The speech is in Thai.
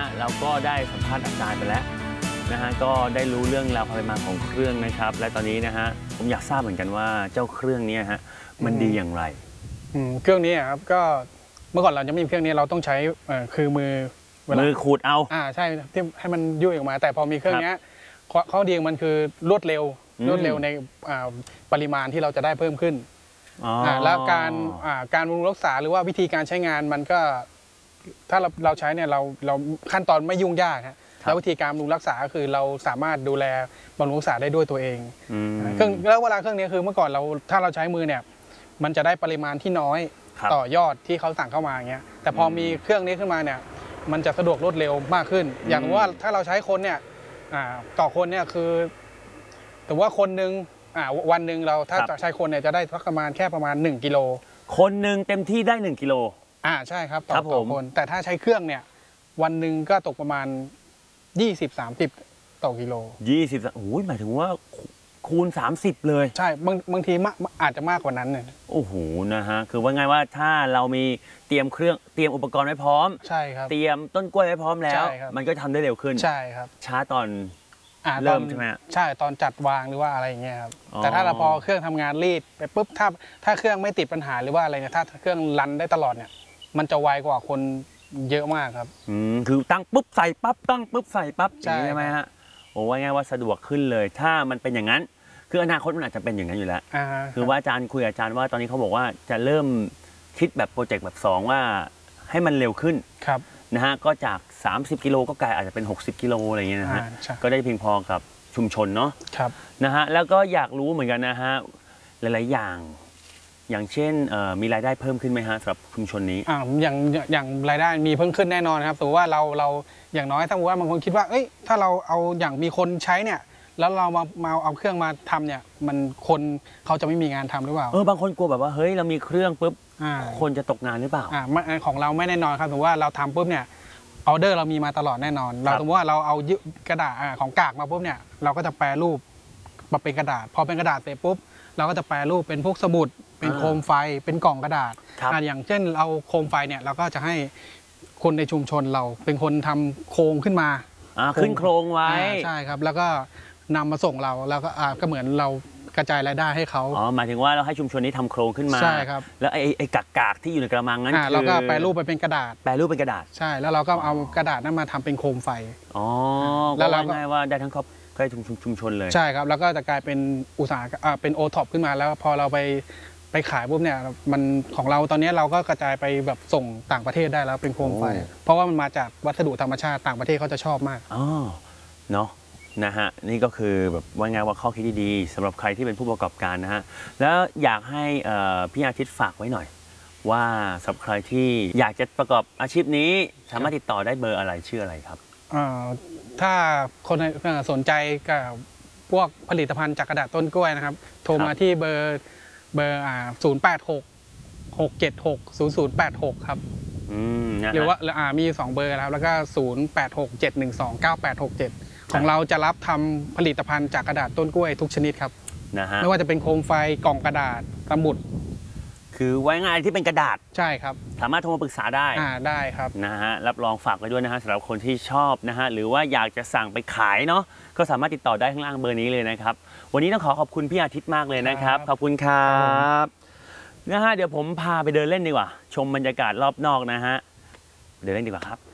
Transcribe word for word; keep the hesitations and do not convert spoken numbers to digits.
เราก็ได้สัมภาษณ์อาจารย์ไปแล้วนะฮะก็ได้รู้เรื่องราวความเป็นมาของเครื่องนะครับและตอนนี้นะฮะผมอยากทราบเหมือนกันว่าเจ้าเครื่องนี้ฮะมันดีอย่างไรเครื่องนี้ครับก็เมื่อก่อนเราจะไม่มีเครื่องนี้เราต้องใช้คือมือมือขูดเอาอ่าใช่ที่ให้มันยุ่ยออกมาแต่พอมีเครื่องนี้ข้อดีมันคือรวดเร็วรวดเร็วในปริมาณที่เราจะได้เพิ่มขึ้นแล้วการการบำรุงรักษาหรือว่าวิธีการใช้งานมันก็ถ้าเราเราใช้เนี่ยเราเราขั้นตอนไม่ยุ่งยากครับแล้ววิธีการบำรุงรักษาก็คือเราสามารถดูแลบำรุงรักษาได้ด้วยตัวเองเครื่องแล้วเวลาเครื่องนี้คือเมื่อก่อนเราถ้าเราใช้มือเนี่ยมันจะได้ปริมาณที่น้อยต่อยอดที่เขาสั่งเข้ามาอย่างเงี้ยแต่พอมีเครื่องนี้ขึ้นมาเนี่ยมันจะสะดวกรวดเร็วมากขึ้นอย่างว่าถ้าเราใช้คนเนี่ยต่อคนเนี่ยคือแต่ว่าคนหนึ่งวันหนึ่งเราถ้าใช้คนเนี่ยจะได้ประมาณแค่ประมาณหนึ่งกิโลคนหนึ่งเต็มที่ได้หนึ่งกิโลอ่าใช่ครับต่อคนแต่ถ้าใช้เครื่องเนี่ยวันหนึ่งก็ตกประมาณยี่สิบ สามสิบต่อกิโลยี่สิบโอ้ยหมายถึงว่าคูณสามสิบเลยใช่บางบางทีอาจจะมากกว่านั้นเนี่ยโอ้โหนะฮะคือว่าไงว่าถ้าเรามีเตรียมเครื่องเตรียมอุปกรณ์ไว้พร้อมใช่ครับเตรียมต้นกล้วยไว้พร้อมแล้วมันก็ทำได้เร็วขึ้นใช่ครับช้าตอนเริ่มใช่ไหมใช่ตอนจัดวางหรือว่าอะไรอย่างเงี้ยครับแต่ถ้าเราพอเครื่องทำงานรีดไปปุ๊บถ้าถ้าเครื่องไม่ติดปัญหาหรือว่าอะไรเนี่ยถ้าเครื่องรันได้ตลอดเนี่ยมันจะไวกว่าคนเยอะมากครับอืมคือตั้งปุ๊บใส่ปั๊บตั้งปุ๊บใส่ปั๊บใช่ไหมฮะโอ้ว่าง่ายว่าสะดวกขึ้นเลยถ้ามันเป็นอย่างนั้นคืออนาคตมันอาจจะเป็นอย่างนั้นอยู่แล้วคือว่าอาจารย์คุยกับอาจารย์ว่าตอนนี้เขาบอกว่าจะเริ่มคิดแบบโปรเจกต์แบบสองว่าให้มันเร็วขึ้นครับนะฮะก็จากสามสิบกิโลก็กลายอาจจะเป็นหกสิบกิโลอะไรอย่างเงี้ยนะฮะก็ได้เพียงพอกับชุมชนเนาะครับนะฮะแล้วก็อยากรู้เหมือนกันนะฮะหลายๆอย่างอย่างเช่นมีรายได้เพิ่มขึ้นไหมฮะสำหรับชุมชนนี้อ่าอย่างอย่างรายได้มีเพิ่มขึ้นแน่นอนครับสมมติว่าเราเราอย่างน้อยถ้าสมมติว่าบางคนคิดว่าเอ้ยถ้าเราเอาอย่างมีคนใช้เนี่ยแล้วเรามามาเอาเครื่องมาทำเนี่ยมันคนเขาจะไม่มีงานทำหรือเปล่าเออบางคนกลัวแบบว่าเฮ้ยเรามีเครื่องปุ๊บคนจะตกงานหรือเปล่าอ่าของเราไม่แน่นอนครับสมมติว่าเราทำปุ๊บเนี่ยออเดอร์เรามีมาตลอดแน่นอนเราสมมติว่าเราเอากระดาษของกากมาปุ๊บเนี่ยเราก็จะแปรรูปมาเป็นกระดาษพอเป็นกระดาษเสร็จปุ๊บเราก็จะแปรรูปเป็นพวกสมุดเป็นโคมไฟเป็นกล่องกระดาษอย่างเช่นเราโคมไฟเนี่ยเราก็จะให้คนในชุมชนเราเป็นคนทำโครงขึ้นมาขึ้นโครงไว้ใช่ครับแล้วก็นำมาส่งเราแล้วก็ก็เหมือนเรากระจายรายได้ให้เขาอ๋อหมายถึงว่าเราให้ชุมชนนี้ทำโครงขึ้นมาใช่ครับแล้วไอ้ไอ้กากๆที่อยู่ในกระมังนั้นคือเราก็แปรรูปไปเป็นกระดาษแปรรูปเป็นกระดาษใช่แล้วเราก็เอากระดาษนั้นมาทำเป็นโคมไฟอ๋อแล้วเราง่ายว่าได้ทั้งครอบครัวชุมชนเลยใช่ครับแล้วก็จะกลายเป็นอุตสาหกรรมเป็นโอท็อปขึ้นมาแล้วพอเราไปไปขายปุ๊บเนี่ยมันของเราตอนนี้เราก็กระจายไปแบบส่งต่างประเทศได้แล้วเป็นโคมไฟเพราะว่ามันมาจากวัสดุธรรมชาติต่างประเทศเขาจะชอบมากอ๋อเนาะนะฮะนี่ก็คือแบบว่าไงว่าข้อคิดดีๆสำหรับใครที่เป็นผู้ประกอบการนะฮะแล้วอยากให้พี่อาทิตย์ฝากไว้หน่อยว่าสำหรับใครที่อยากจะประกอบอาชีพนี้สามารถติดต่อได้เบอร์อะไรชื่ออะไรครับถ้าคนสนใจกับพวกผลิตภัณฑ์จากกระดาษต้นกล้วยนะครับโทรมาที่เบอร์เบอร์ศูนย์แปดหก หกเจ็ดหก ศูนย์ศูนย์แปดหกครับหรือว่ามีสองเบอร์แล้วแล้วก็ศูนย์แปดหก เจ็ดหนึ่งสอง เก้าแปดหกเจ็ดของเราจะรับทำผลิตภัณฑ์จากกระดาษต้นกล้วยทุกชนิดครับนะฮะไม่ว่าจะเป็นโคมไฟกล่องกระดาษสมุดคือไว้งานที่เป็นกระดาษใช่ครับสามารถโทรมาปรึกษาได้อ่าได้ครับนะฮะรับรองฝากไว้ด้วยนะฮะสำหรับคนที่ชอบนะฮะหรือว่าอยากจะสั่งไปขายเนาะก็สามารถติดต่อได้ข้างล่างเบอร์นี้เลยนะครับวันนี้ต้องขอขอบคุณพี่อาทิตย์มากเลยนะครับขอบคุณครับนะฮะเดี๋ยวผมพาไปเดินเล่นดีกว่าชมบรรยากาศรอบนอกนะฮะเดินเล่นดีกว่าครับ